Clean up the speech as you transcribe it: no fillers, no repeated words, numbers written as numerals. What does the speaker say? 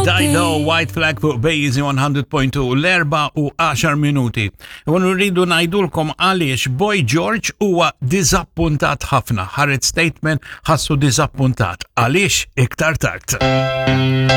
Dido White Flag fuq Bejzi 100.2 l-4 u 10 minuti. U nridu ngħidulkom għaliex Boy George huwa diżappuntat ħafna. Ħareġ statement ħassu diżappuntat. Għaliex iktar tard.